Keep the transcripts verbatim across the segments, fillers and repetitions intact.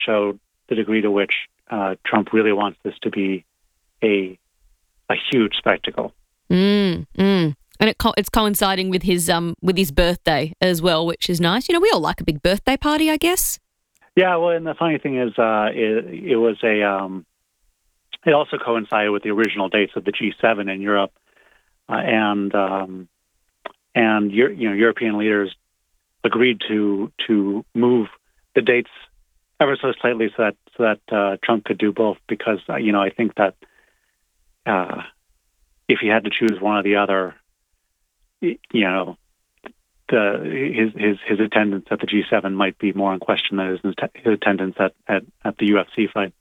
showed the degree to which uh, Trump really wants this to be a a huge spectacle. Mm, mm. And it co- it's coinciding with his um with his birthday as well, which is nice. You know, we all like a big birthday party, I guess. Yeah, well, and the funny thing is, uh, it, it was a um, it also coincided with the original dates of the G seven in Europe, uh, and um, and you know European leaders agreed to to move the dates ever so slightly so that so that uh, Trump could do both, because uh, you know I think that uh, if he had to choose one or the other, you know, the his his his attendance at the G seven might be more in question than his, his attendance at, at, at the U F C fight.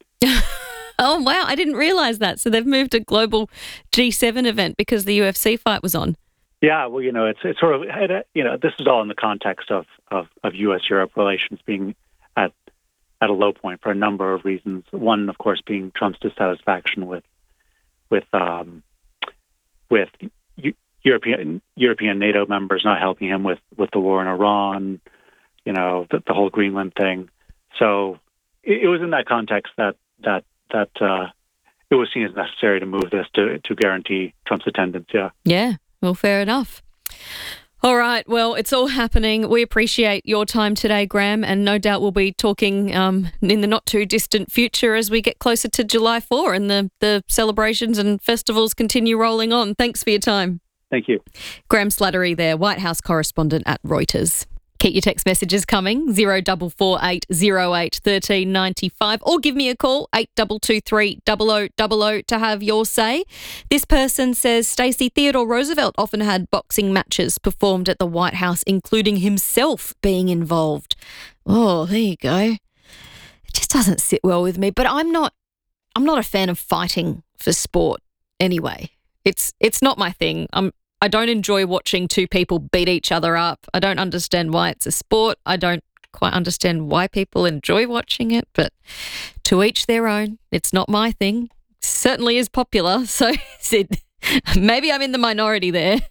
Oh wow, I didn't realize that. So they've moved a global G seven event because the U F C fight was on. Yeah, well, you know, it's it's sort of, you know, this is all in the context of, of, of U S Europe relations being at at a low point for a number of reasons. One, of course, being Trump's dissatisfaction with with um, with U- European European NATO members not helping him with, with the war in Iran, you know, the, the whole Greenland thing. So it, it was in that context that that that uh, it was seen as necessary to move this to to guarantee Trump's attendance. Yeah. Yeah. Well, fair enough. All right. Well, it's all happening. We appreciate your time today, Graham, and no doubt we'll be talking um, in the not too distant future as we get closer to July fourth and the, the celebrations and festivals continue rolling on. Thanks for your time. Thank you. Graham Slattery there, White House correspondent at Reuters. Keep your text messages coming, zero four four eight zero eight one three nine five, or give me a call, eight two two three zero zero zero zero to have your say. This person says Stacey, Theodore Roosevelt often had boxing matches performed at the White House, including himself being involved. Oh, there you go. It just doesn't sit well with me, but I'm not I'm not a fan of fighting for sport anyway. It's it's not my thing. I'm I don't enjoy watching two people beat each other up. I don't understand why it's a sport. I don't quite understand why people enjoy watching it, but to each their own. It's not my thing. Certainly is popular, so maybe I'm in the minority there.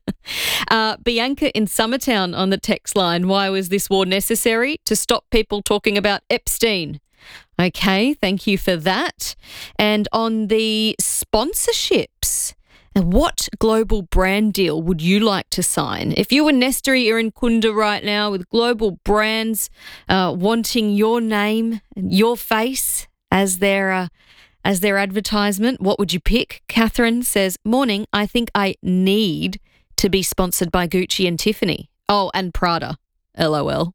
uh, Bianca in Summertown on the text line. Why was this war necessary? To stop people talking about Epstein. Okay, thank you for that. And on the sponsorships, what global brand deal would you like to sign? If you were Nesteri Irankunda right now with global brands uh, wanting your name and your face as their uh, as their advertisement, what would you pick? Catherine says, morning, I think I need to be sponsored by Gucci and Tiffany. Oh, and Prada. LOL.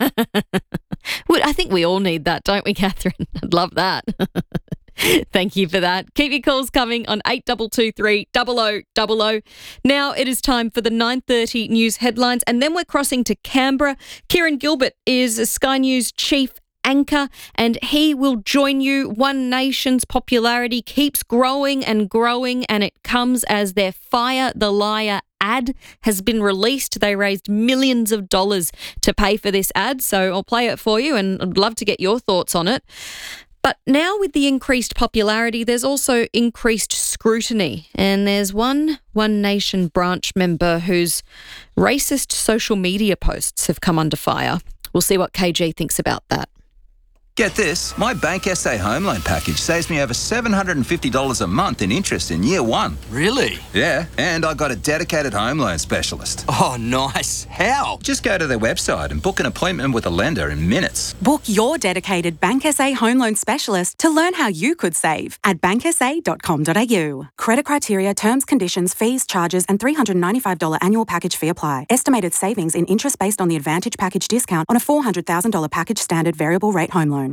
I think we all need that, don't we, Catherine? I'd love that. Thank you for that. Keep your calls coming on eight two two three zero zero zero zero. Now it is time for the nine thirty news headlines, and then we're crossing to Canberra. Kieran Gilbert is a Sky News chief anchor, and he will join you. One Nation's popularity keeps growing and growing, and it comes as their Fire the Liar ad has been released. They raised millions of dollars to pay for this ad, so I'll play it for you, and I'd love to get your thoughts on it. But now with the increased popularity, there's also increased scrutiny. And there's one One Nation branch member whose racist social media posts have come under fire. We'll see what K G thinks about that. Get this, my Bank S A home loan package saves me over seven hundred fifty dollars a month in interest in year one. Really? Yeah, and I got a dedicated home loan specialist. Oh, nice. How? Just go to their website and book an appointment with a lender in minutes. Book your dedicated Bank S A home loan specialist to learn how you could save at bank s a dot com dot a u. Credit criteria, terms, conditions, fees, charges and three hundred ninety-five dollars annual package fee apply. Estimated savings in interest based on the Advantage package discount on a four hundred thousand dollars package standard variable rate home loan.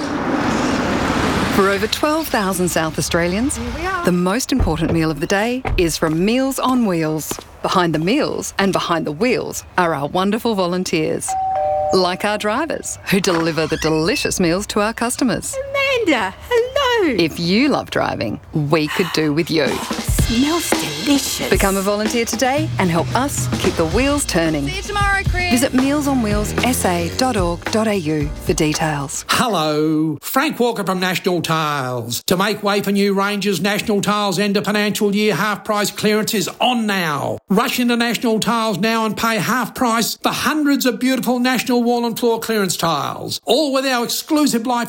For over twelve thousand South Australians, the most important meal of the day is from Meals on Wheels. Behind the meals and behind the wheels are our wonderful volunteers, like our drivers who deliver the delicious meals to our customers. Amanda, hello. If you love driving, we could do with you. Smells delicious. delicious. Become a volunteer today and help us keep the wheels turning. See you tomorrow, Chris. Visit meals on wheels s a dot org dot a u for details. Hello, Frank Walker from National Tiles. To make way for new ranges, National Tiles end of financial year half price clearance is on now. Rush into National Tiles now and pay half price for hundreds of beautiful National wall and floor clearance tiles. All with our exclusive life